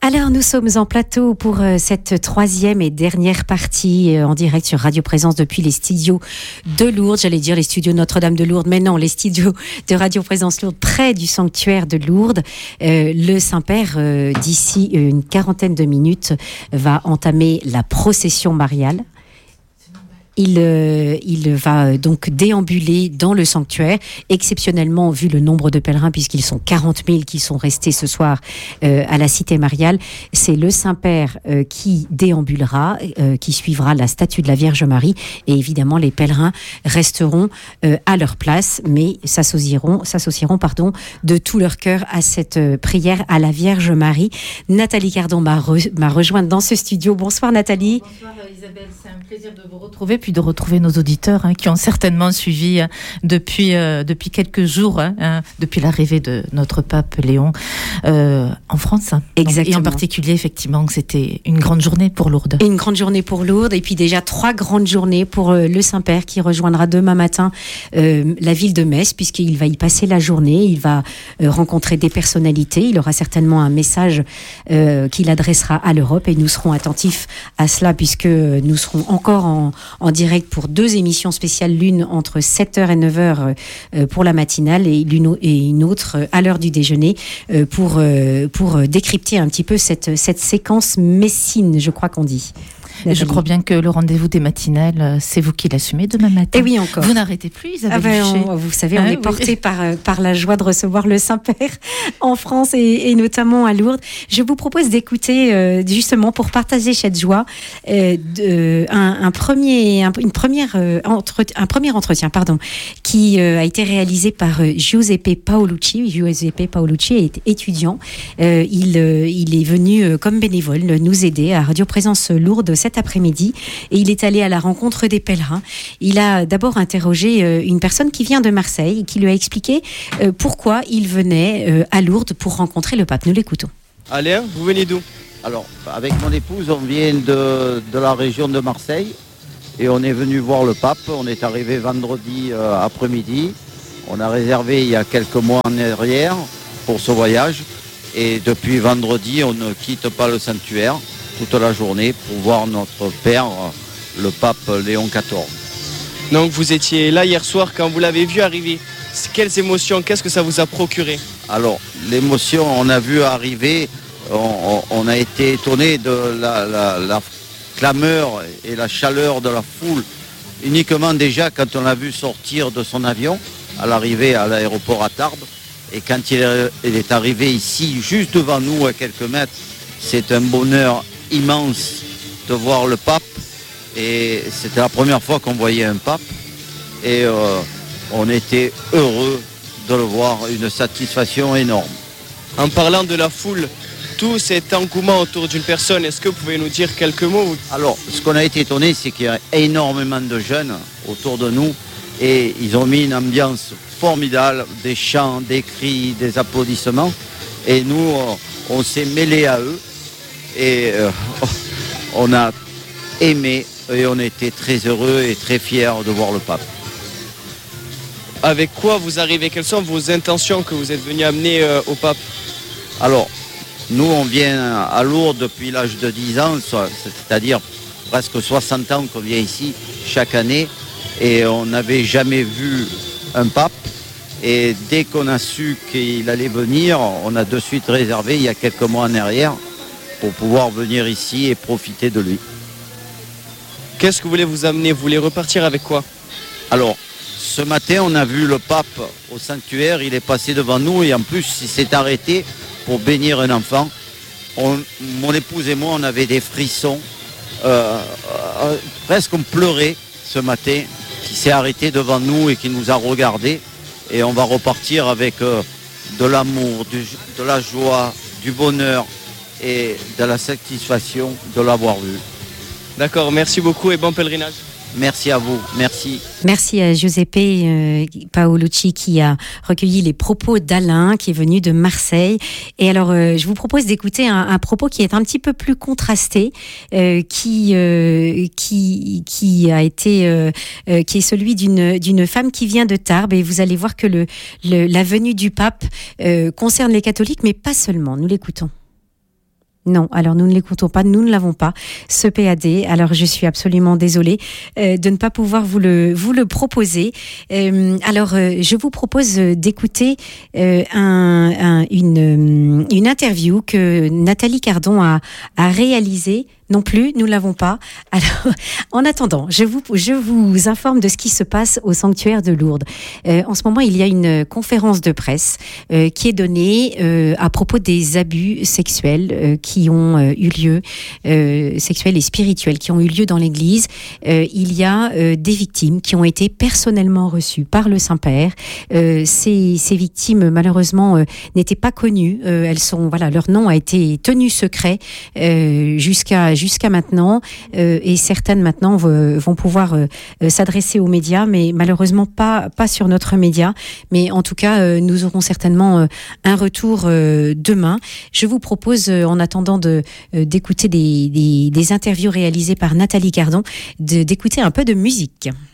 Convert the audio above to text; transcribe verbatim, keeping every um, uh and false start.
Alors, nous sommes en plateau pour euh, cette troisième et dernière partie euh, en direct sur Radio Présence depuis les studios de Lourdes. J'allais dire les studios Notre-Dame de Lourdes, mais non, les studios de Radio Présence Lourdes près du sanctuaire de Lourdes. Euh, le Saint-Père, euh, d'ici une quarantaine de minutes, va entamer la procession mariale. Il, euh, il va donc déambuler dans le sanctuaire, exceptionnellement vu le nombre de pèlerins, puisqu'ils sont quarante mille qui sont restés ce soir euh, à la cité mariale. C'est le Saint-Père euh, qui déambulera, euh, qui suivra la statue de la Vierge Marie, et évidemment les pèlerins resteront euh, à leur place, mais s'associeront, s'associeront pardon, de tout leur cœur à cette euh, prière à la Vierge Marie. Nathalie Cardon m'a, re, m'a rejointe dans ce studio. Bonsoir Nathalie. Bonsoir Isabelle, c'est un plaisir de vous retrouver, puis de retrouver nos auditeurs hein, qui ont certainement suivi euh, depuis, euh, depuis quelques jours, hein, depuis l'arrivée de notre pape Léon euh, en France. Exactement. Donc, et en particulier, effectivement, que c'était une grande journée pour Lourdes. Une grande journée pour Lourdes, et puis déjà trois grandes journées pour euh, le Saint-Père qui rejoindra demain matin euh, la ville de Metz, puisqu'il va y passer la journée. Il va euh, rencontrer des personnalités. Il aura certainement un message euh, qu'il adressera à l'Europe, et nous serons attentifs à cela, puisque nous serons encore en, en direct pour deux émissions spéciales, l'une entre sept heures et neuf heures euh, pour la matinale, et, l'une, et une autre euh, à l'heure du déjeuner euh, pour, euh, pour décrypter un petit peu cette, cette séquence messine, je crois qu'on dit. Nathalie. Je crois bien que le rendez-vous des matinales, c'est vous qui l'assumez demain matin. Et oui, encore. Vous n'arrêtez plus, Isabelle ah ben, Huchet. on, Vous savez, on ah, est oui. porté par, par la joie de recevoir le Saint-Père en France et, et notamment à Lourdes. Je vous propose d'écouter, euh, justement, pour partager cette joie, euh, de, un, un, premier, un, une première, euh, entre, un premier entretien pardon, qui euh, a été réalisé par euh, Giuseppe Paolucci. Giuseppe Paolucci est étudiant. Euh, il, euh, il est venu euh, comme bénévole nous aider à Radio Présence Lourdes cet après-midi, et il est allé à la rencontre des pèlerins. Il a d'abord interrogé euh, une personne qui vient de Marseille, qui lui a expliqué euh, pourquoi il venait euh, à Lourdes pour rencontrer le pape. Nous l'écoutons. Alain, vous venez d'où? Alors, avec mon épouse, on vient de, de la région de Marseille, et on est venu voir le pape. On est arrivé vendredi euh, après-midi. On a réservé il y a quelques mois en arrière pour ce voyage, et depuis vendredi, on ne quitte pas le sanctuaire toute la journée pour voir notre père, le pape Léon quatorze. Donc vous étiez là hier soir quand vous l'avez vu arriver. Quelles émotions, qu'est-ce que ça vous a procuré? Alors, l'émotion, on a vu arriver, on, on, on a été étonné de la, la, la clameur et la chaleur de la foule, uniquement déjà quand on l'a vu sortir de son avion à l'arrivée à l'aéroport à Tarbes, et quand il est, il est arrivé ici, juste devant nous à quelques mètres. C'est un bonheur immense de voir le pape, et c'était la première fois qu'on voyait un pape, et euh, on était heureux de le voir, une satisfaction énorme. En parlant de la foule, tout cet engouement autour d'une personne, est-ce que vous pouvez nous dire quelques mots? Alors, ce qu'on a été étonné, c'est qu'il y a énormément de jeunes autour de nous, et ils ont mis une ambiance formidable, des chants, des cris, des applaudissements, et nous, on s'est mêlés à eux. Et euh, on a aimé, et on était très heureux et très fiers de voir le pape. Avec quoi vous arrivez? Quelles sont vos intentions que vous êtes venus amener euh, au pape? Alors, nous on vient à Lourdes depuis l'âge de dix ans, c'est-à-dire presque soixante ans qu'on vient ici chaque année, et on n'avait jamais vu un pape. Et dès qu'on a su qu'il allait venir, on a de suite réservé il y a quelques mois en arrière, pour pouvoir venir ici et profiter de lui. Qu'est-ce que vous voulez vous amener? Vous voulez repartir avec quoi? Alors, ce matin, on a vu le pape au sanctuaire, il est passé devant nous, et en plus, il s'est arrêté pour bénir un enfant. On, mon épouse et moi, on avait des frissons, euh, euh, presque on pleurait ce matin, qui s'est arrêté devant nous et qui nous a regardés, et on va repartir avec euh, de l'amour, du, de la joie, du bonheur, et de la satisfaction de l'avoir vu. D'accord, merci beaucoup et bon pèlerinage. Merci à vous, merci. Merci à Giuseppe euh, Paolucci qui a recueilli les propos d'Alain, qui est venu de Marseille. Et alors, euh, je vous propose d'écouter un, un propos qui est un petit peu plus contrasté, euh, qui euh, qui qui a été euh, euh, qui est celui d'une d'une femme qui vient de Tarbes. Et vous allez voir que le, le la venue du pape euh, concerne les catholiques, mais pas seulement. Nous l'écoutons. Non, alors nous ne l'écoutons pas, nous ne l'avons pas, ce P A D. Alors je suis absolument désolée euh, de ne pas pouvoir vous le, vous le proposer. Euh, alors euh, je vous propose d'écouter euh, un, un, une, une interview que Nathalie Cardon a, a réalisée. Non plus, nous ne l'avons pas. Alors, en attendant, je vous, je vous informe de ce qui se passe au sanctuaire de Lourdes. Euh, en ce moment, il y a une conférence de presse euh, qui est donnée euh, à propos des abus sexuels euh, qui ont euh, eu lieu, euh, sexuels et spirituels, qui ont eu lieu dans l'Église. Euh, il y a euh, des victimes qui ont été personnellement reçues par le Saint-Père. Euh, ces, ces victimes, malheureusement, euh, n'étaient pas connues. Euh, elles sont, voilà, leur nom a été tenu secret euh, jusqu'à jusqu'à maintenant, euh, et certaines maintenant v- vont pouvoir euh, s'adresser aux médias, mais malheureusement pas pas sur notre média. Mais en tout cas, euh, nous aurons certainement euh, un retour euh, demain. Je vous propose, euh, en attendant de euh, d'écouter des, des des interviews réalisées par Nathalie Cardon, de, d'écouter un peu de musique.